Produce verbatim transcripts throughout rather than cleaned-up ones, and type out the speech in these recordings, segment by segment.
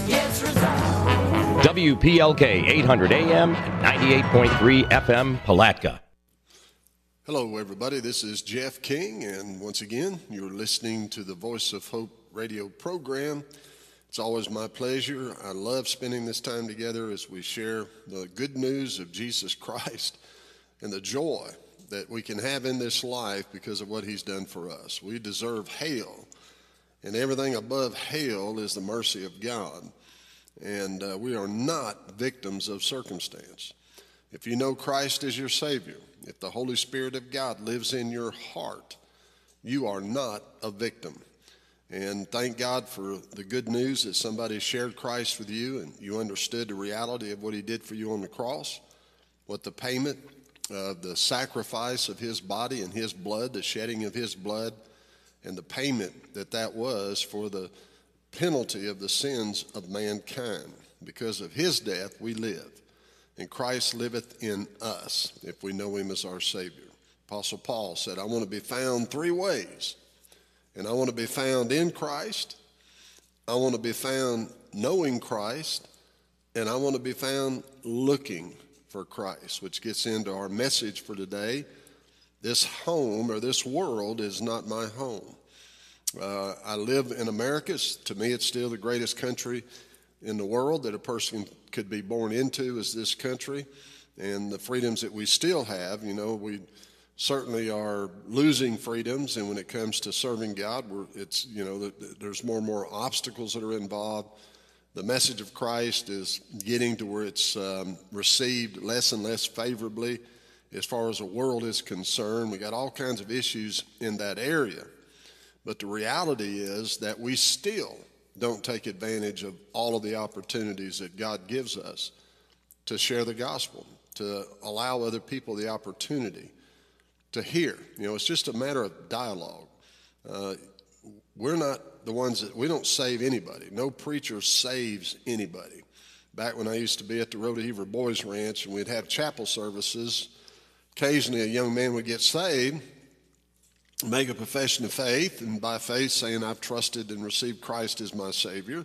gets resolved. W P L K eight hundred A M, ninety-eight point three F M, Palatka. Hello, everybody. This is Jeff King, and once again, you're listening to the Voice of Hope radio program. It's always my pleasure. I love spending this time together as we share the good news of Jesus Christ and the joy that we can have in this life because of what he's done for us. We deserve hell, and everything above hell is the mercy of God, and uh, we are not victims of circumstance. If you know Christ as your Savior, if the Holy Spirit of God lives in your heart, you are not a victim. And thank God for the good news that somebody shared Christ with you and you understood the reality of what he did for you on the cross, what the payment of the sacrifice of his body and his blood, the shedding of his blood, and the payment that that was for the penalty of the sins of mankind. Because of his death, we live. And Christ liveth in us if we know him as our Savior. Apostle Paul said, I want to be found three ways. And I want to be found in Christ, I want to be found knowing Christ, and I want to be found looking for Christ, which gets into our message for today. This home or this world is not my home. Uh, I live in America. To me, it's still the greatest country in the world that a person could be born into is this country, and the freedoms that we still have. You know, we certainly are losing freedoms, and when it comes to serving God, we're, it's, you know, there's more and more obstacles that are involved. The message of Christ is getting to where it's um, received less and less favorably as far as the world is concerned. We got all kinds of issues in that area, but the reality is that we still don't take advantage of all of the opportunities that God gives us to share the gospel, to allow other people the opportunity to hear. You know, it's just a matter of dialogue. Uh, we're not the ones that, we don't save anybody. No preacher saves anybody. Back when I used to be at the Rhoda Boys Ranch and we'd have chapel services, occasionally a young man would get saved, make a profession of faith, and by faith saying, I've trusted and received Christ as my Savior.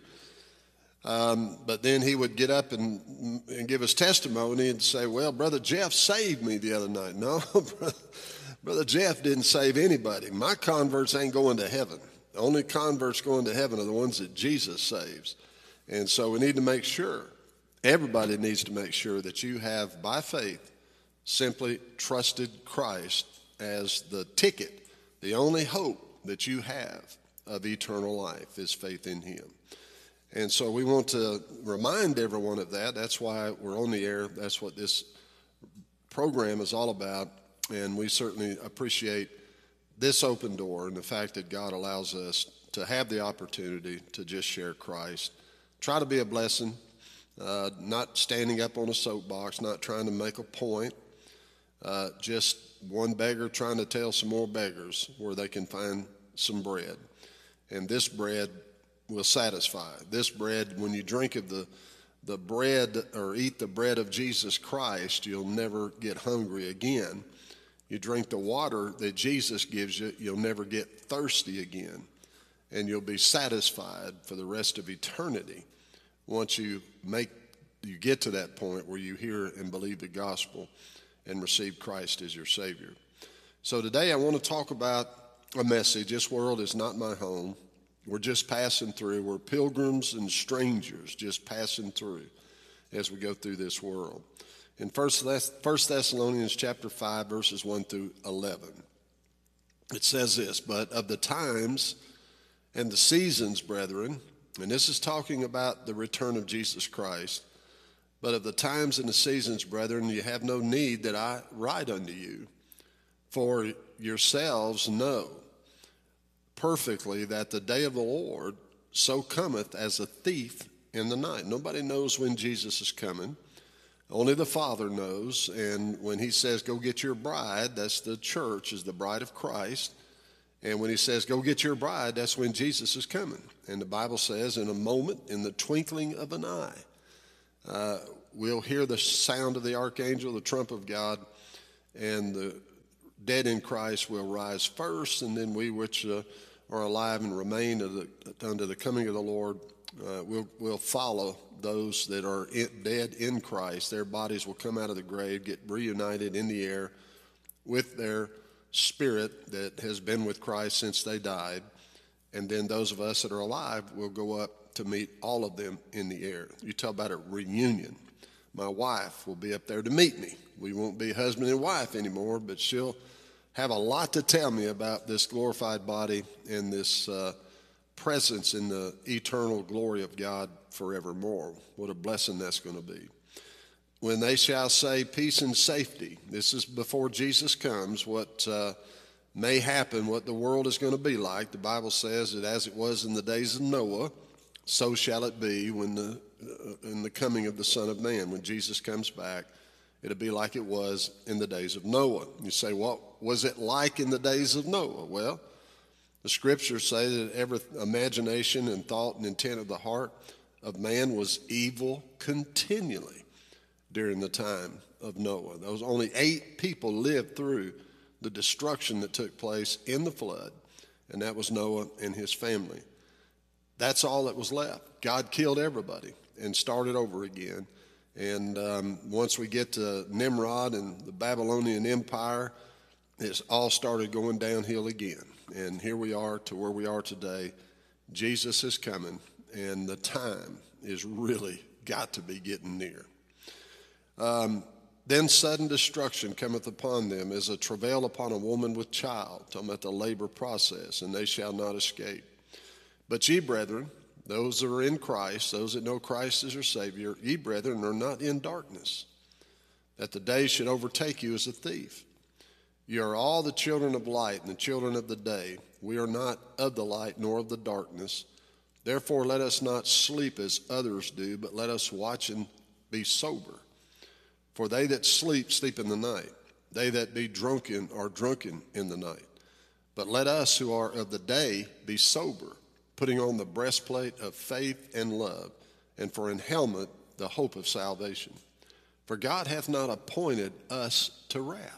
Um, but then he would get up and, and give his testimony and say, well, Brother Jeff saved me the other night. No, Brother Jeff didn't save anybody. My converts ain't going to heaven. The only converts going to heaven are the ones that Jesus saves. And so we need to make sure, everybody needs to make sure that you have, by faith, simply trusted Christ as the ticket. The only hope that you have of eternal life is faith in him. And so we want to remind everyone of that. That's why we're on the air. That's what this program is all about. And we certainly appreciate this open door and the fact that God allows us to have the opportunity to just share Christ. Try to be a blessing, uh, not standing up on a soapbox, not trying to make a point, uh, just one beggar trying to tell some more beggars where they can find some bread. And this bread will satisfy. This bread, when you drink of the, the bread or eat the bread of Jesus Christ, you'll never get hungry again. You drink the water that Jesus gives you, you'll never get thirsty again. And you'll be satisfied for the rest of eternity once you make you get to that point where you hear and believe the gospel and receive Christ as your Savior. So today I want to talk about a message. This world is not my home. We're just passing through. We're pilgrims and strangers just passing through as we go through this world. In First Thessalonians chapter five, verses one through eleven, it says this, but of the times and the seasons, brethren, and this is talking about the return of Jesus Christ, but of the times and the seasons, brethren, you have no need that I write unto you, for yourselves know perfectly that the day of the Lord so cometh as a thief in the night. Nobody knows when Jesus is coming. Only the Father knows. And when he says, go get your bride, that's the church, is the bride of Christ. And when he says, go get your bride, that's when Jesus is coming. And the Bible says, in a moment, in the twinkling of an eye, uh, we'll hear the sound of the archangel, the trump of God, and the dead in Christ will rise first, and then we which uh, are alive and remain unto the, unto the coming of the Lord Uh, we'll, we'll follow those that are in, dead in Christ. Their bodies will come out of the grave, get reunited in the air with their spirit that has been with Christ since they died. And then those of us that are alive will go up to meet all of them in the air. You talk about a reunion. My wife will be up there to meet me. We won't be husband and wife anymore, but she'll have a lot to tell me about this glorified body and this uh, presence in the eternal glory of God forevermore. What a blessing that's going to be. When they shall say peace and safety, this is before Jesus comes, what uh, may happen, what the world is going to be like. The Bible says that as it was in the days of Noah, so shall it be when the uh, in the coming of the Son of Man. When Jesus comes back, it'll be like it was in the days of Noah. You say, what was it like in the days of Noah? Well, the scriptures say that every imagination and thought and intent of the heart of man was evil continually during the time of Noah. Those only eight people lived through the destruction that took place in the flood, and that was Noah and his family. That's all that was left. God killed everybody and started over again. And um, once we get to Nimrod and the Babylonian Empire, it's all started going downhill again. And here we are to where we are today. Jesus is coming, and the time is really got to be getting near. Um, then sudden destruction cometh upon them as a travail upon a woman with child, talking about the labor process, and they shall not escape. But ye, brethren, those that are in Christ, those that know Christ as your Savior, ye, brethren, are not in darkness, that the day should overtake you as a thief. Ye are all the children of light and the children of the day. We are not of the light nor of the darkness. Therefore let us not sleep as others do, but let us watch and be sober. For they that sleep, sleep in the night. They that be drunken are drunken in the night. But let us who are of the day be sober, putting on the breastplate of faith and love, and for an helmet the hope of salvation. For God hath not appointed us to wrath,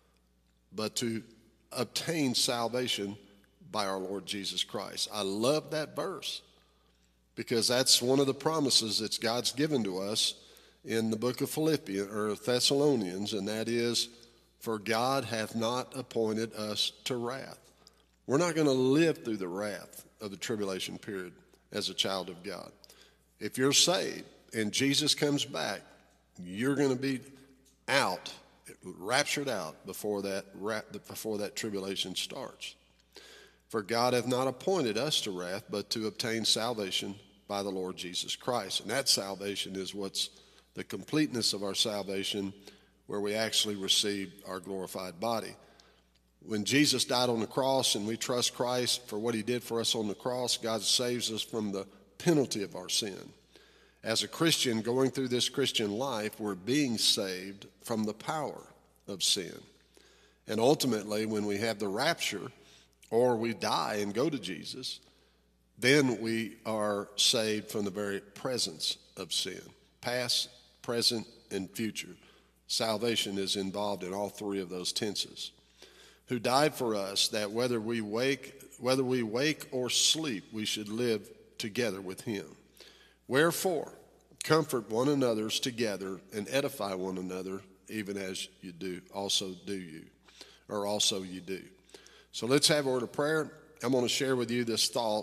but to obtain salvation by our Lord Jesus Christ. I love that verse because that's one of the promises that God's given to us in the book of Philippians or Thessalonians, and that is, for God hath not appointed us to wrath. We're not going to live through the wrath of the tribulation period as a child of God. If you're saved and Jesus comes back, you're going to be out, raptured out before that before that tribulation starts. For God hath not appointed us to wrath, but to obtain salvation by the Lord Jesus Christ. And that salvation is what's the completeness of our salvation, where we actually receive our glorified body. When Jesus died on the cross and we trust Christ for what he did for us on the cross, God saves us from the penalty of our sin. As a Christian going through this Christian life, we're being saved from the power of sin. And ultimately, when we have the rapture or we die and go to Jesus, then we are saved from the very presence of sin, past, present, and future. Salvation is involved in all three of those tenses. Who died for us, that whether we wake, whether we wake or sleep, we should live together with him. Wherefore, comfort one another together and edify one another, even as you do, also do you, or also you do. So let's have a word of prayer. I'm going to share with you this thought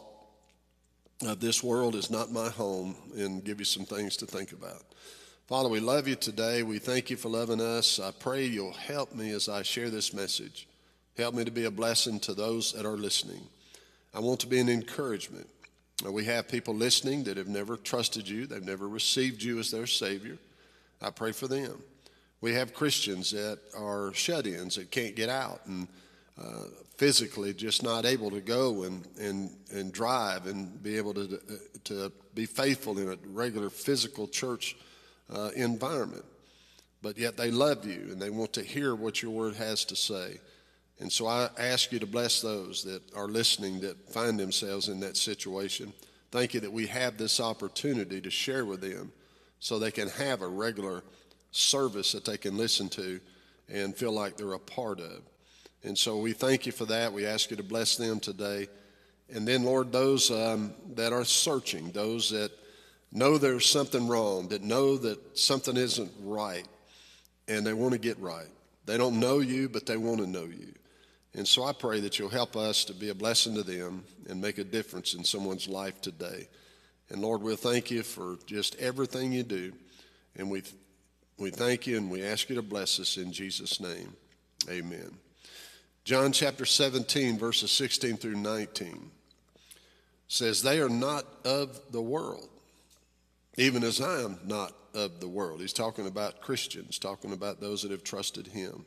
of this world is not my home and give you some things to think about. Father, we love you today. We thank you for loving us. I pray you'll help me as I share this message. Help me to be a blessing to those that are listening. I want to be an encouragement. We have people listening that have never trusted you. They've never received you as their Savior. I pray for them. We have Christians that are shut-ins that can't get out and uh, physically just not able to go and, and, and drive and be able to, to be faithful in a regular physical church uh, environment. But yet they love you and they want to hear what your word has to say. And so I ask you to bless those that are listening that find themselves in that situation. Thank you that we have this opportunity to share with them so they can have a regular service that they can listen to and feel like they're a part of. And so we thank you for that. We ask you to bless them today. And then, Lord, those um, that are searching, those that know there's something wrong, that know that something isn't right, and they want to get right. They don't know you, but they want to know you. And so I pray that you'll help us to be a blessing to them and make a difference in someone's life today. And Lord, we'll thank you for just everything you do. And we we thank you and we ask you to bless us in Jesus' name. Amen. John chapter seventeen, verses sixteen through nineteen says, they are not of the world, even as I am not of the world. He's talking about Christians, talking about those that have trusted him.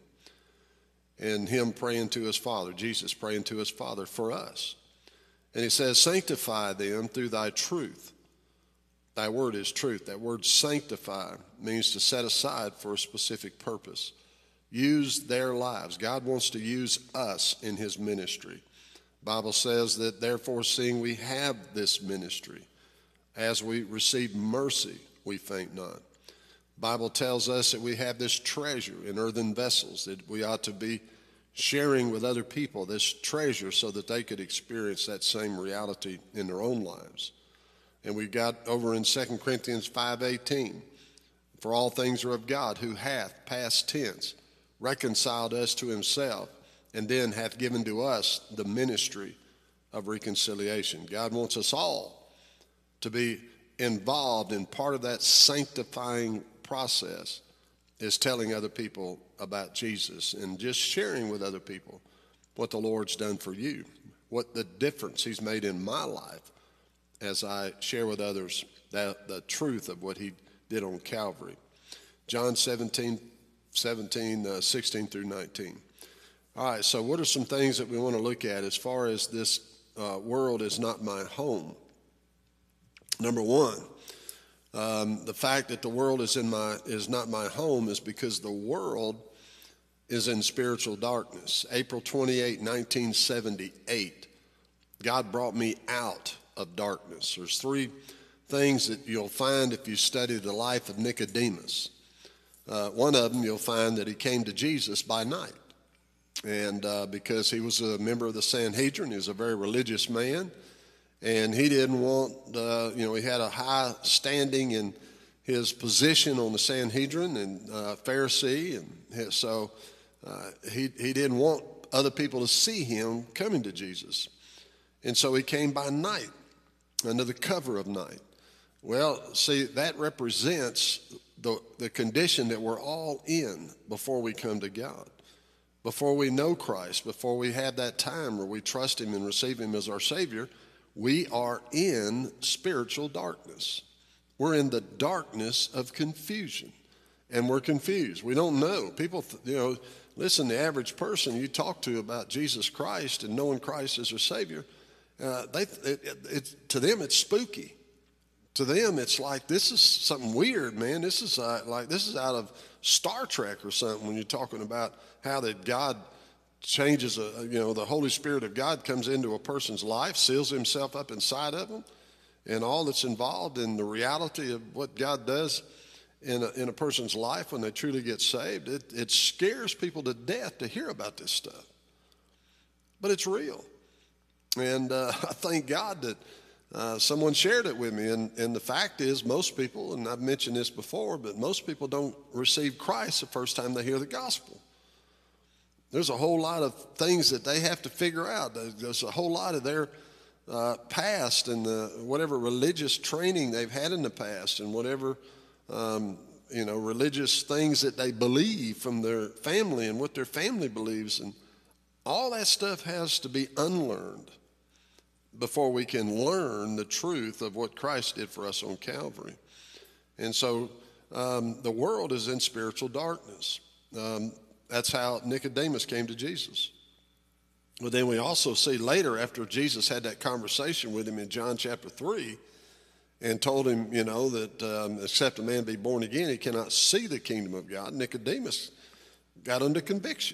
And him praying to his Father, Jesus praying to his Father for us. And he says, sanctify them through thy truth. Thy word is truth. That word sanctify means to set aside for a specific purpose. Use their lives. God wants to use us in his ministry. The Bible says that therefore, seeing we have this ministry, as we receive mercy, we faint not. The Bible tells us that we have this treasure in earthen vessels, that we ought to be sharing with other people this treasure so that they could experience that same reality in their own lives. And we've got over in Second Corinthians five eighteen, for all things are of God, who hath, past tense, reconciled us to himself, and then hath given to us the ministry of reconciliation. God wants us all to be involved in part of that sanctifying process, is telling other people about Jesus and just sharing with other people what the Lord's done for you, what the difference he's made in my life as I share with others that, the truth of what he did on Calvary. John seventeen, seventeen, uh, sixteen through nineteen. All right, so what are some things that we want to look at as far as this uh, world is not my home? Number one, um, the fact that the world is in my is not my home is because the world is in spiritual darkness. April twenty-eighth, nineteen seventy-eight, God brought me out of darkness. There's three things that you'll find if you study the life of Nicodemus. Uh, one of them, you'll find that he came to Jesus by night. And uh, because he was a member of the Sanhedrin, he was a very religious man. And he didn't want, uh, you know, he had a high standing in his position on the Sanhedrin and uh, Pharisee. And so uh, he, he didn't want other people to see him coming to Jesus. And so he came by night, under the cover of night. Well, see, that represents the, the condition that we're all in before we come to God. Before we know Christ, before we have that time where we trust him and receive him as our Savior, we are in spiritual darkness. We're in the darkness of confusion, and we're confused. We don't know. People, you know, listen, the average person you talk to about Jesus Christ and knowing Christ as their Savior, uh, they, it, it, it, to them it's spooky. To them it's like, this is something weird, man. This is uh, like this is out of Star Trek or something when you're talking about how that God changes, a, you know, the Holy Spirit of God comes into a person's life, seals himself up inside of them, and all that's involved in the reality of what God does in a, in a person's life when they truly get saved. It, it scares people to death to hear about this stuff. But it's real. And uh, I thank God that uh, someone shared it with me. And, and the fact is, most people, and I've mentioned this before, but most people don't receive Christ the first time they hear the gospel. There's a whole lot of things that they have to figure out. There's a whole lot of their uh, past and the, whatever religious training they've had in the past and whatever, um, you know, religious things that they believe from their family and what their family believes. And all that stuff has to be unlearned before we can learn the truth of what Christ did for us on Calvary. And so um, the world is in spiritual darkness. Um, That's how Nicodemus came to Jesus. But then we also see later, after Jesus had that conversation with him in John chapter three and told him, you know, that um, except a man be born again, he cannot see the kingdom of God, Nicodemus got under conviction.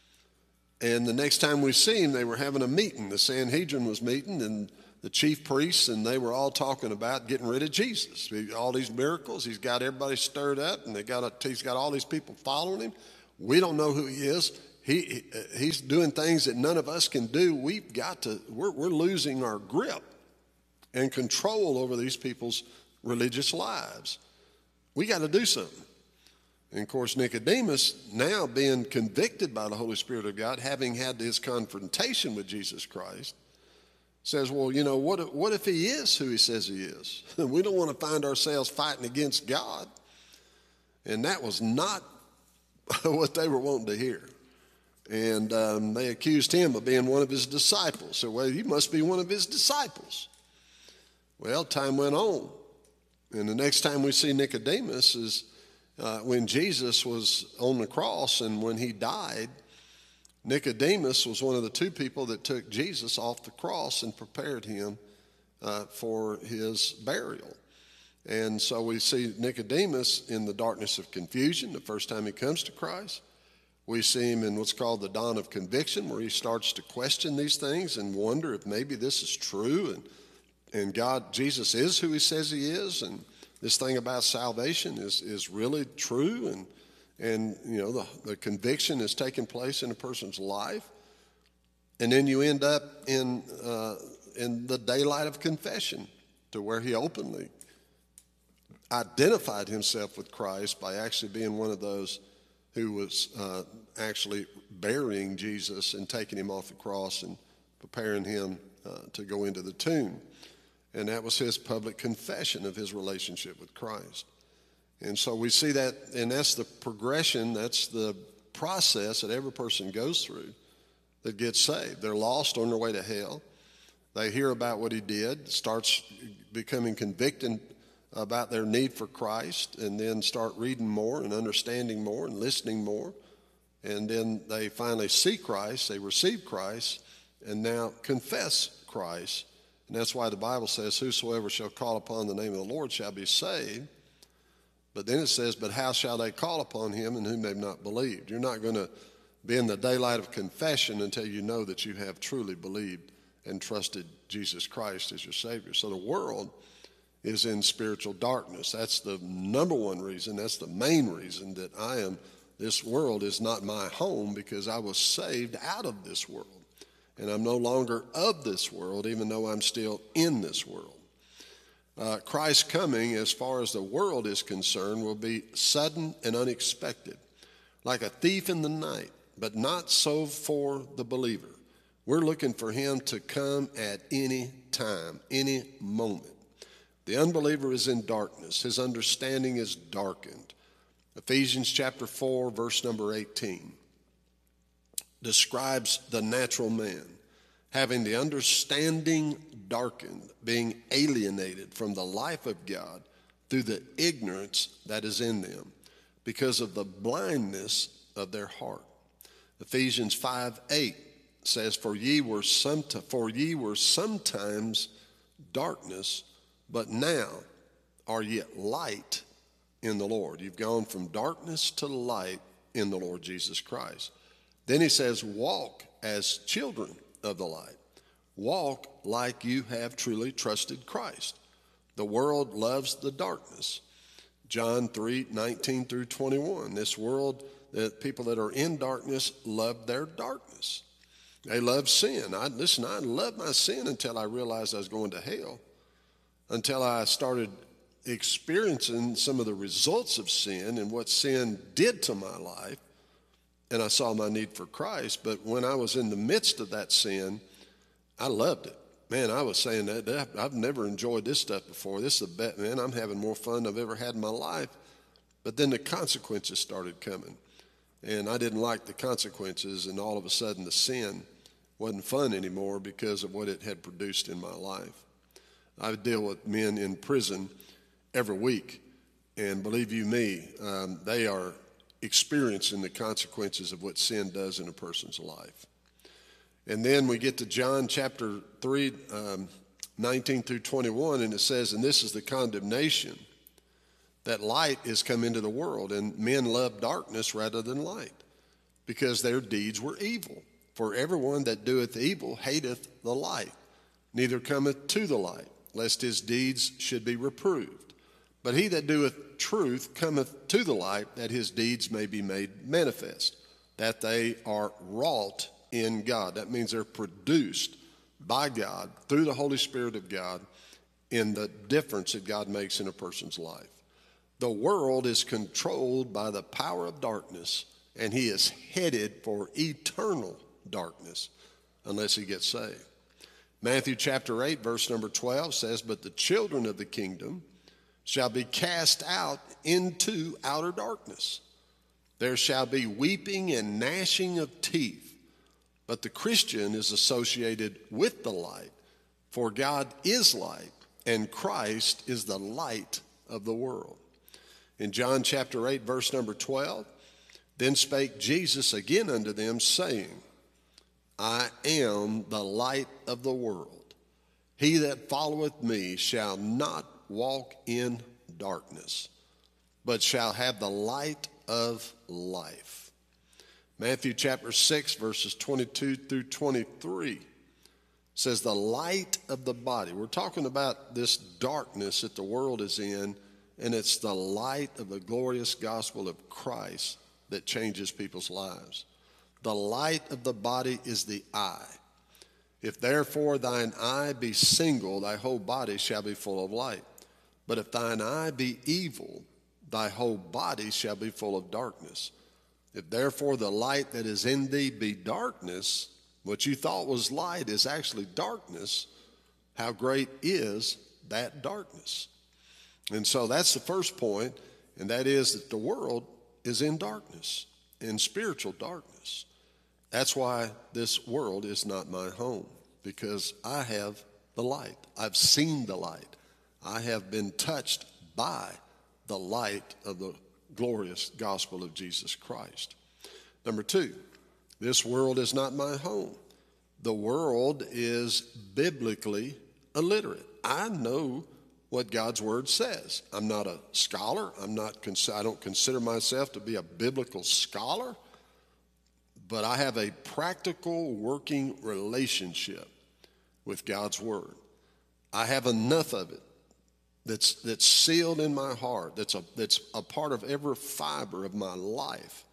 And the next time we see him, they were having a meeting. The Sanhedrin was meeting, and the chief priests, and they were all talking about getting rid of Jesus. All these miracles, he's got everybody stirred up, and they got a, he's got all these people following him. We don't know who he is. he he's doing things that none of us can do. We've got to, we're, we're losing our grip and control over these people's religious lives. We got to do something. And of course, Nicodemus, now being convicted by the Holy Spirit of God, having had his confrontation with Jesus Christ, says, well, you know, what if, what if he is who he says he is? We don't want to find ourselves fighting against God. And that was not what they were wanting to hear. And um, they accused him of being one of his disciples. So, well, you must be one of his disciples. Well, time went on. And the next time we see Nicodemus is uh, when Jesus was on the cross, and when he died, Nicodemus was one of the two people that took Jesus off the cross and prepared him uh, for his burial. And so we see Nicodemus in the darkness of confusion the first time he comes to Christ. We see him in what's called the dawn of conviction, where he starts to question these things and wonder if maybe this is true, and and God, Jesus is who he says he is, and this thing about salvation is is really true, and and you know the, the conviction is taking place in a person's life. And then you end up in uh, in the daylight of confession, to where he openly identified himself with Christ by actually being one of those who was uh, actually burying Jesus and taking him off the cross and preparing him uh, to go into the tomb. And that was his public confession of his relationship with Christ. And so we see that, and that's the progression, that's the process that every person goes through that gets saved. They're lost on their way to hell. They hear about what he did, starts becoming convicted about their need for Christ, and then start reading more and understanding more and listening more. And then they finally see Christ, they receive Christ, and now confess Christ. And that's why the Bible says, whosoever shall call upon the name of the Lord shall be saved. But then it says, but how shall they call upon him in whom they've not believed? You're not going to be in the daylight of confession until you know that you have truly believed and trusted Jesus Christ as your Savior. So the world is in spiritual darkness. That's the number one reason, that's the main reason that I am, this world is not my home, because I was saved out of this world. And I'm no longer of this world, even though I'm still in this world. Uh, Christ's coming, as far as the world is concerned, will be sudden and unexpected, like a thief in the night, but not so for the believer. We're looking for him to come at any time, any moment. The unbeliever is in darkness. His understanding is darkened. Ephesians chapter four, verse number eighteen, describes the natural man having the understanding darkened, being alienated from the life of God through the ignorance that is in them, because of the blindness of their heart. Ephesians five eight says, For ye were some for ye were sometimes darkness, but now are yet light in the Lord. You've gone from darkness to light in the Lord Jesus Christ. Then he says, walk as children of the light. Walk like you have truly trusted Christ. The world loves the darkness. John three nineteen through twenty-one. This world, the people that are in darkness love their darkness. They love sin. I, listen, I loved my sin until I realized I was going to hell. Until I started experiencing some of the results of sin and what sin did to my life, and I saw my need for Christ. But when I was in the midst of that sin, I loved it. Man, I was saying that, that I've never enjoyed this stuff before. This is the best, man, I'm having more fun than I've ever had in my life. But then the consequences started coming, and I didn't like the consequences, and all of a sudden the sin wasn't fun anymore because of what it had produced in my life. I deal with men in prison every week, and believe you me, um, they are experiencing the consequences of what sin does in a person's life. And then we get to John chapter three, um, nineteen through twenty-one, and it says, and this is the condemnation, that light is come into the world, and men love darkness rather than light, because their deeds were evil. For everyone that doeth evil hateth the light, neither cometh to the light, lest his deeds should be reproved. But he that doeth truth cometh to the light, that his deeds may be made manifest, that they are wrought in God. That means they're produced by God through the Holy Spirit of God in the difference that God makes in a person's life. The world is controlled by the power of darkness, and he is headed for eternal darkness unless he gets saved. Matthew chapter eight, verse number twelve says, "But the children of the kingdom shall be cast out into outer darkness. There shall be weeping and gnashing of teeth." But the Christian is associated with the light, for God is light, and Christ is the light of the world. In John chapter eight, verse number twelve, "Then spake Jesus again unto them, saying, I am the light of the world. He that followeth me shall not walk in darkness, but shall have the light of life." Matthew chapter six, verses twenty-two through twenty-three says the light of the body. We're talking about this darkness that the world is in, and it's the light of the glorious gospel of Christ that changes people's lives. The light of the body is the eye. "If therefore thine eye be single, thy whole body shall be full of light. But if thine eye be evil, thy whole body shall be full of darkness. If therefore the light that is in thee be darkness," what you thought was light is actually darkness, "how great is that darkness?" And so that's the first point, and that is that the world is in darkness, in spiritual darkness. That's why this world is not my home, because I have the light. I've seen the light. I have been touched by the light of the glorious gospel of Jesus Christ. Number two, this world is not my home. The world is biblically illiterate. I know what God's word says. I'm not a scholar. I'm not. I don't consider myself to be a biblical scholar. But I have a practical working relationship with God's word. I have enough of it that's that's sealed in my heart, that's a that's a part of every fiber of my life,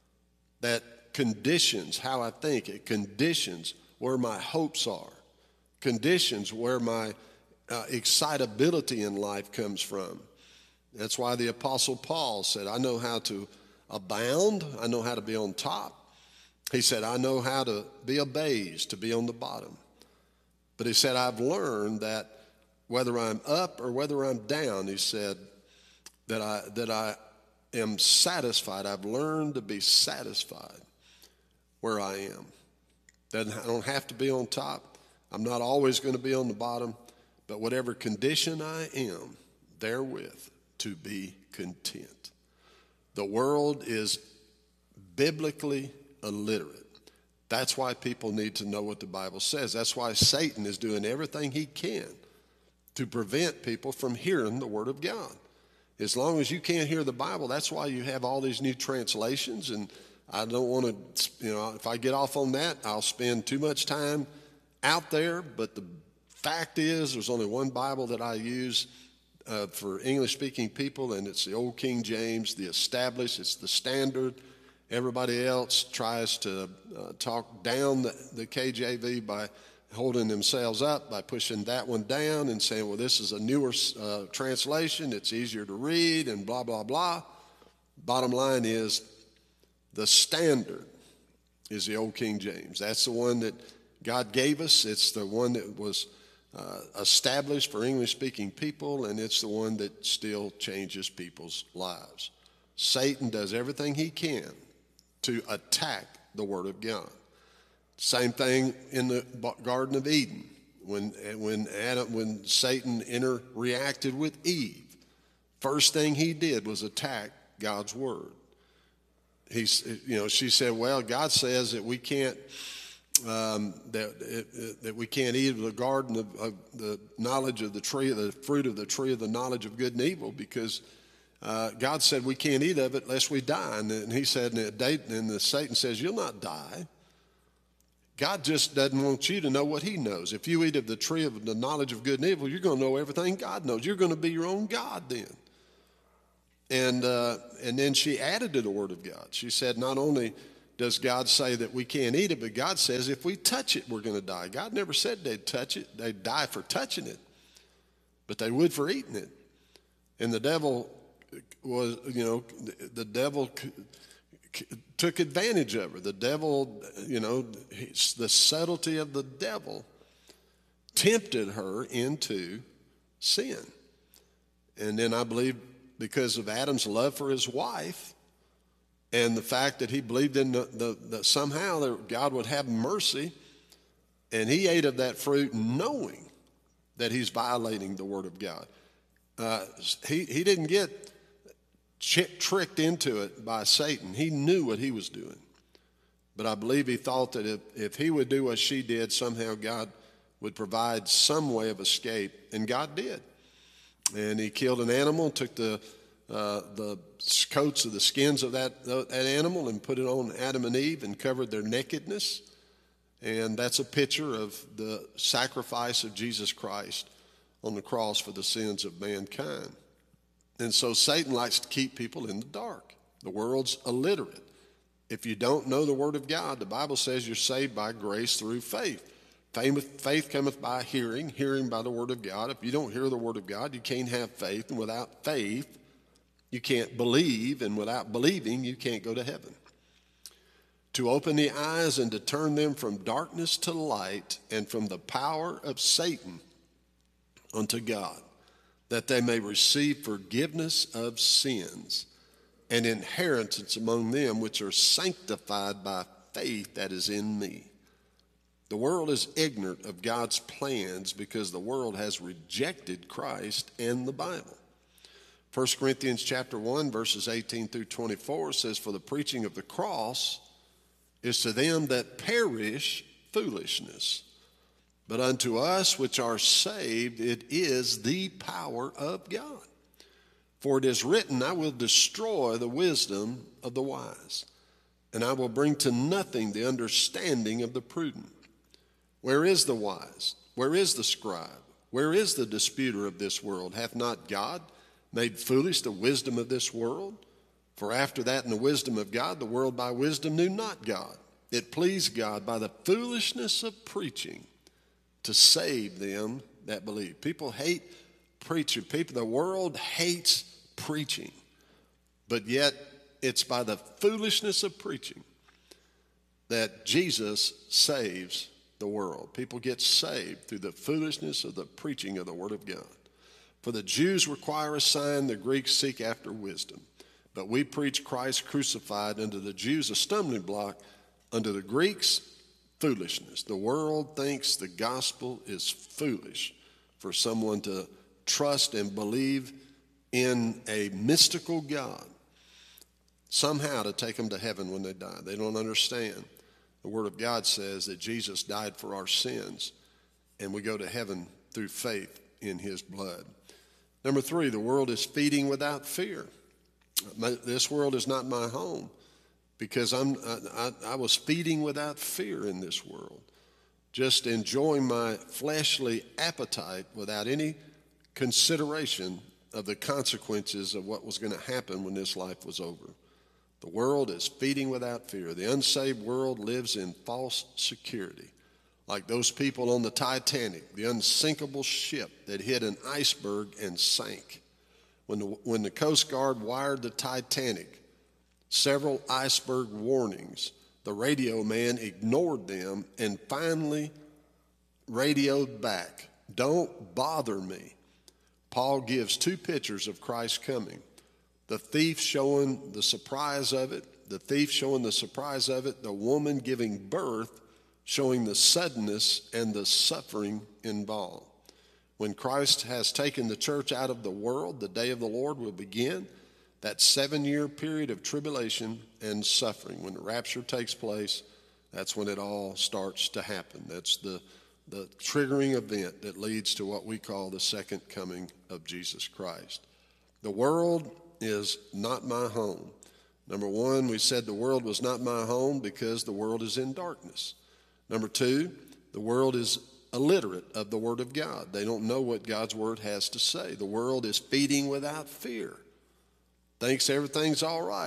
that conditions how I think. It conditions where my hopes are, conditions where my uh, excitability in life comes from. That's why the Apostle Paul said, "I know how to abound. I know how to be on top." He said, "I know how to be abased, to be on the bottom." But he said, "I've learned that whether I'm up or whether I'm down," he said, that I that I am satisfied. I've learned to be satisfied where I am. That I don't have to be on top. I'm not always going to be on the bottom. But whatever condition I am, therewith to be content. The world is biblically illiterate. That's why people need to know what the Bible says. That's why Satan is doing everything he can to prevent people from hearing the Word of God. As long as you can't hear the Bible, that's why you have all these new translations. And I don't want to, you know, if I get off on that, I'll spend too much time out there. But the fact is, there's only one Bible that I use uh, for English-speaking people, and it's the Old King James, the established. It's the standard. Everybody else tries to uh, talk down the, the K J V by holding themselves up, by pushing that one down and saying, well, this is a newer uh, translation, it's easier to read, and blah, blah, blah. Bottom line is, the standard is the Old King James. That's the one that God gave us. It's the one that was uh, established for English-speaking people, and it's the one that still changes people's lives. Satan does everything he can to attack the Word of God. Same thing in the Garden of Eden when when Adam when Satan interacted with Eve. First thing he did was attack God's Word. He's you know she said, well, God says that we can't um, that that we can't eat of the garden of, of the knowledge of the tree of the fruit of the tree of the knowledge of good and evil, because Uh, God said we can't eat of it lest we die. And, and he said, and, and the Satan says, you'll not die. God just doesn't want you to know what he knows. If you eat of the tree of the knowledge of good and evil, you're going to know everything God knows. You're going to be your own God then. And uh, and then she added to the Word of God. She said, not only does God say that we can't eat it, but God says if we touch it, we're going to die. God never said they'd touch it. They'd die for touching it, but they would for eating it. And the devil was, you know, the devil took advantage of her. The devil, you know, the subtlety of the devil tempted her into sin. And then I believe because of Adam's love for his wife and the fact that he believed in the, the, the somehow that God would have mercy, and he ate of that fruit knowing that he's violating the word of God. Uh, he, he didn't get ch- tricked into it by Satan. He knew what he was doing. But I believe he thought that if, if he would do what she did, somehow God would provide some way of escape, and God did. And he killed an animal, took the uh, the coats of the skins of that, uh, that animal and put it on Adam and Eve and covered their nakedness. And that's a picture of the sacrifice of Jesus Christ on the cross for the sins of mankind. And so Satan likes to keep people in the dark. The world's illiterate. If you don't know the word of God, the Bible says you're saved by grace through faith. Faith cometh by hearing, hearing by the word of God. If you don't hear the word of God, you can't have faith. And without faith, you can't believe. And without believing, you can't go to heaven. To open the eyes and to turn them from darkness to light and from the power of Satan unto God, that they may receive forgiveness of sins and inheritance among them which are sanctified by faith that is in me. The world is ignorant of God's plans because the world has rejected Christ and the Bible. First Corinthians chapter one, verses eighteen through twenty-four says, for the preaching of the cross is to them that perish foolishness, but unto us which are saved it is the power of God. For it is written, I will destroy the wisdom of the wise, and I will bring to nothing the understanding of the prudent. Where is the wise? Where is the scribe? Where is the disputer of this world? Hath not God made foolish the wisdom of this world? For after that in the wisdom of God, the world by wisdom knew not God. It pleased God by the foolishness of preaching to save them that believe. People hate preaching. People, the world hates preaching. But yet it's by the foolishness of preaching that Jesus saves the world. People get saved through the foolishness of the preaching of the word of God. For the Jews require a sign, the Greeks seek after wisdom. But we preach Christ crucified, unto the Jews a stumbling block, unto the Greeks foolishness. The world thinks the gospel is foolish for someone to trust and believe in a mystical God, somehow to take them to heaven when they die. They don't understand. The Word of God says that Jesus died for our sins, and we go to heaven through faith in his blood. Number three, the world is feeding without fear. This world is not my home because I'm, I, I, I was feeding without fear in this world, just enjoying my fleshly appetite without any consideration of the consequences of what was going to happen when this life was over. The world is feeding without fear. The unsaved world lives in false security, like those people on the Titanic, the unsinkable ship that hit an iceberg and sank. When the, when the Coast Guard wired the Titanic, several iceberg warnings, the radio man ignored them and finally radioed back, don't bother me. Paul gives two pictures of Christ coming. The thief showing the surprise of it, the thief showing the surprise of it, the woman giving birth showing the suddenness and the suffering involved. When Christ has taken the church out of the world, the day of the Lord will begin, that seven-year period of tribulation and suffering. When the rapture takes place, that's when it all starts to happen. That's the, the triggering event that leads to what we call the second coming of Jesus Christ. The world is not my home. Number one, we said the world was not my home because the world is in darkness. Number two, the world is illiterate of the Word of God. They don't know what God's Word has to say. The world is feeding without fear, thinks everything's all right,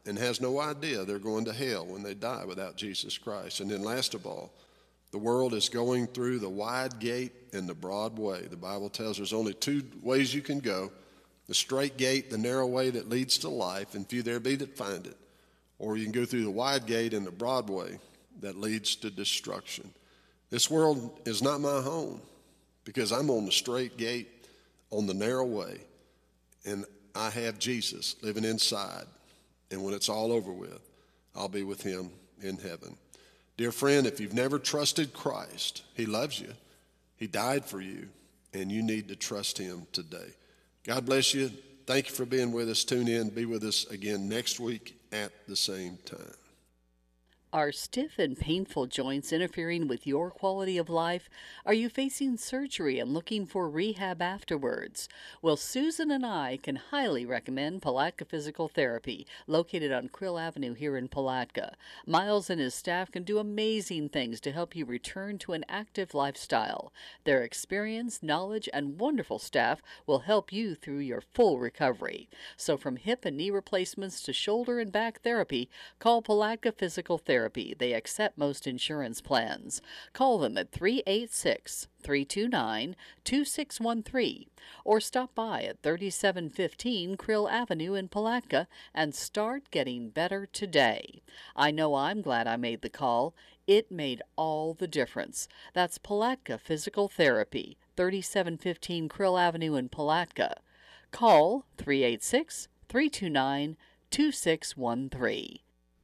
and has no idea they're going to hell when they die without Jesus Christ. And then last of all, the world is going through the wide gate and the broad way. The Bible tells there's only two ways you can go: the straight gate, the narrow way that leads to life, and few there be that find it. Or you can go through the wide gate and the broad way that leads to destruction. This world is not my home because I'm on the straight gate, on the narrow way, and I have Jesus living inside. And when it's all over with, I'll be with him in heaven. Dear friend, if you've never trusted Christ, he loves you. He died for you, and you need to trust him today. God bless you. Thank you for being with us. Tune in. Be with us again next week at the same time. Are stiff and painful joints interfering with your quality of life? Are you facing surgery and looking for rehab afterwards? Well, Susan and I can highly recommend Palatka Physical Therapy, located on Krill Avenue here in Palatka. Miles and his staff can do amazing things to help you return to an active lifestyle. Their experience, knowledge, and wonderful staff will help you through your full recovery. So from hip and knee replacements to shoulder and back therapy, call Palatka Physical Therapy. They accept most insurance plans. Call them at three eight six, three two nine, two six one three or stop by at thirty-seven fifteen Krill Avenue in Palatka and start getting better today. I know I'm glad I made the call. It made all the difference. That's Palatka Physical Therapy, thirty-seven fifteen Krill Avenue in Palatka. Call three eight six, three two nine, two six one three.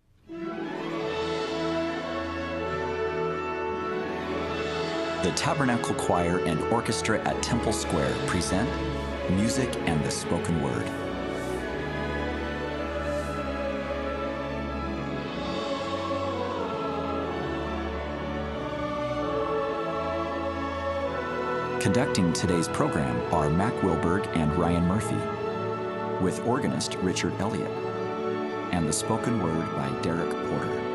The Tabernacle Choir and Orchestra at Temple Square present Music and the Spoken Word. Conducting today's program are Mac Wilberg and Ryan Murphy, with organist Richard Elliott, and the spoken word by Derek Porter.